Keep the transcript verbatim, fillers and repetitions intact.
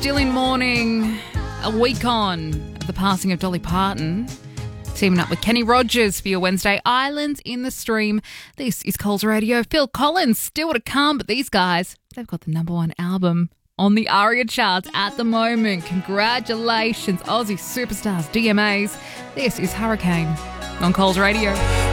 still in mourning, a week on the passing of Dolly Parton. Teaming up with Kenny Rogers for your Wednesday Islands in the Stream. This is Coles Radio. Phil Collins still to come, but these guys, they've got the number one album on the ARIA charts at the moment. Congratulations, Aussie superstars, D M As. This is Hurricane on Coles Radio.